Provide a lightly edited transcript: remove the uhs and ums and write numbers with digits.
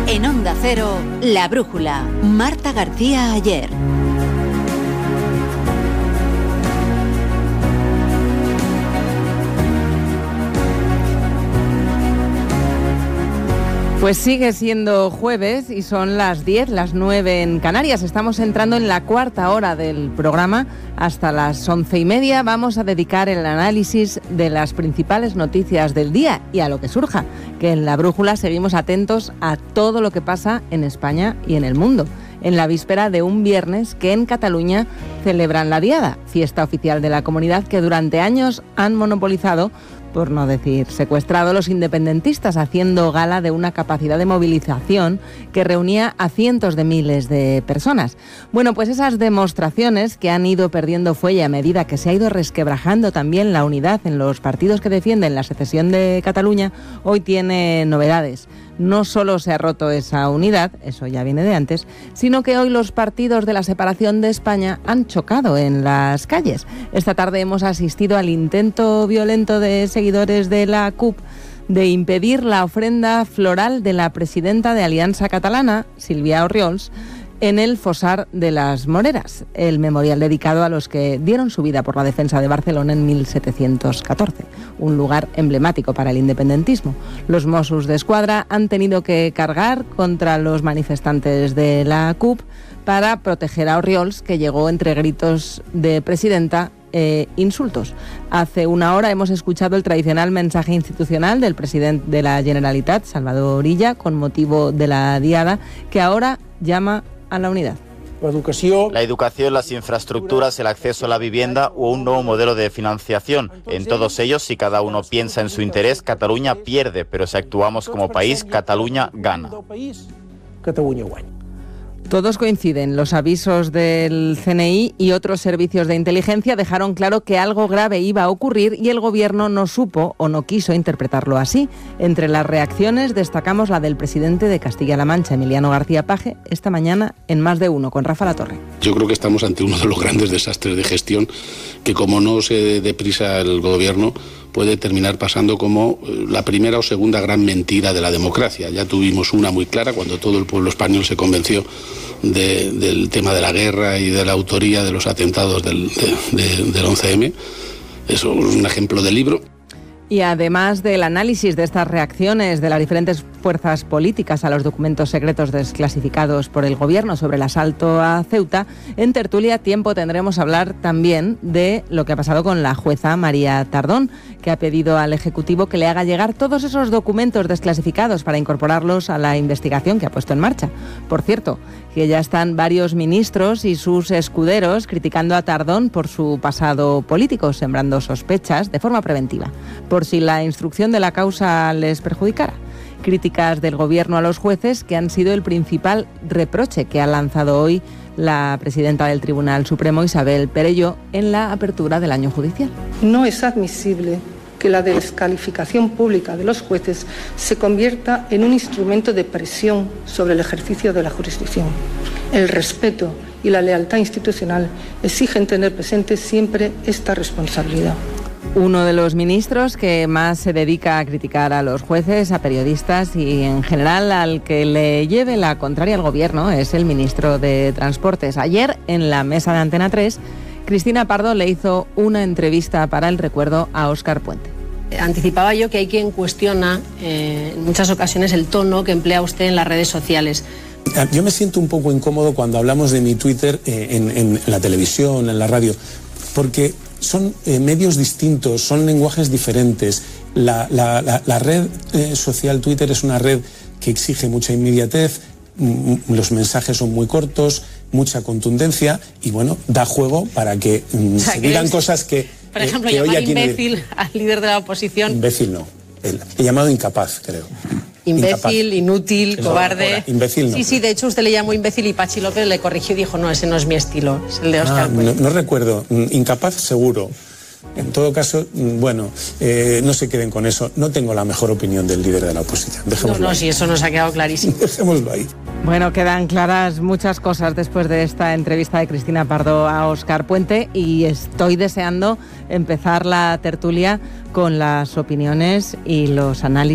En Onda Cero, La Brújula, Marta García Ayer. Pues sigue siendo jueves y son las 10, las 9 en Canarias. Estamos entrando en la cuarta hora del programa. Hasta las 11:30 vamos a dedicar el análisis de las principales noticias del día y a lo que surja, que en La Brújula seguimos atentos a todo lo que pasa en España y en el mundo, en la víspera de un viernes que en Cataluña celebran la Diada, fiesta oficial de la comunidad que durante años han monopolizado, por no decir secuestrado, los independentistas, haciendo gala de una capacidad de movilización que reunía a cientos de miles de personas. Bueno, pues esas demostraciones que han ido perdiendo fuelle a medida que se ha ido resquebrajando también la unidad en los partidos que defienden la secesión de Cataluña, hoy tiene novedades. No solo se ha roto esa unidad, eso ya viene de antes, sino que hoy los partidos de la separación de España han chocado en las calles. Esta tarde hemos asistido al intento violento de seguidores de la CUP de impedir la ofrenda floral de la presidenta de Aliança Catalana, Sílvia Orriols, en el Fossar de las Moreras, el memorial dedicado a los que dieron su vida por la defensa de Barcelona en 1714, un lugar emblemático para el independentismo. Los Mossos d'Esquadra han tenido que cargar contra los manifestantes de la CUP para proteger a Orriols, que llegó entre gritos de presidenta e insultos. Hace una hora hemos escuchado el tradicional mensaje institucional del presidente de la Generalitat, Salvador Illa, con motivo de la Diada, que ahora llama a la unidad. La educación, las infraestructuras, el acceso a la vivienda o un nuevo modelo de financiación. En todos ellos, si cada uno piensa en su interés, Cataluña pierde, pero si actuamos como país, Cataluña gana. Todos coinciden. Los avisos del CNI y otros servicios de inteligencia dejaron claro que algo grave iba a ocurrir y el gobierno no supo o no quiso interpretarlo así. Entre las reacciones destacamos la del presidente de Castilla-La Mancha, Emiliano García Paje, esta mañana en Más de Uno con Rafa Latorre. Yo creo que estamos ante uno de los grandes desastres de gestión que, como no se dé prisa el gobierno, puede terminar pasando como la primera o segunda gran mentira de la democracia. Ya tuvimos una muy clara cuando todo el pueblo español se convenció del tema de la guerra y de la autoría de los atentados del 11M. Eso es un ejemplo de libro. Y además del análisis de estas reacciones de las diferentes fuerzas políticas a los documentos secretos desclasificados por el gobierno sobre el asalto a Ceuta, en Tertulia Tiempo tendremos a hablar también de lo que ha pasado con la jueza María Tardón, que ha pedido al Ejecutivo que le haga llegar todos esos documentos desclasificados para incorporarlos a la investigación que ha puesto en marcha. Por cierto, que ya están varios ministros y sus escuderos criticando a Tardón por su pasado político, sembrando sospechas de forma preventiva, por si la instrucción de la causa les perjudicara. Críticas del gobierno a los jueces que han sido el principal reproche que ha lanzado hoy la presidenta del Tribunal Supremo, Isabel Perelló, en la apertura del año judicial. No es admisible que la descalificación pública de los jueces se convierta en un instrumento de presión sobre el ejercicio de la jurisdicción. El respeto y la lealtad institucional exigen tener presente siempre esta responsabilidad. Uno de los ministros que más se dedica a criticar a los jueces, a periodistas y en general al que le lleve la contraria al gobierno es el ministro de Transportes. Ayer, en la mesa de Antena 3, Cristina Pardo le hizo una entrevista para El Recuerdo a Óscar Puente. Anticipaba yo que hay quien cuestiona en muchas ocasiones el tono que emplea usted en las redes sociales. Yo me siento un poco incómodo cuando hablamos de mi Twitter en la televisión, en la radio, porque son medios distintos, son lenguajes diferentes. La red social Twitter es una red que exige mucha inmediatez, los mensajes son muy cortos, mucha contundencia y bueno, da juego para que se digan cosas que... Por ejemplo, llamar imbécil al líder de la oposición. Imbécil no, he llamado incapaz, creo. Imbécil, incapaz. Inútil, cobarde. Imbécil no. Sí, de hecho usted le llamó imbécil y Pachi López le corrigió y dijo, no, ese no es mi estilo, es el de Óscar Puente. No recuerdo, incapaz seguro. En todo caso, bueno, no se queden con eso. No tengo la mejor opinión del líder de la oposición. Dejémoslo ahí. Sí, eso nos ha quedado clarísimo. Dejémoslo ahí. Bueno, quedan claras muchas cosas después de esta entrevista de Cristina Pardo a Óscar Puente y estoy deseando empezar la tertulia con las opiniones y los análisis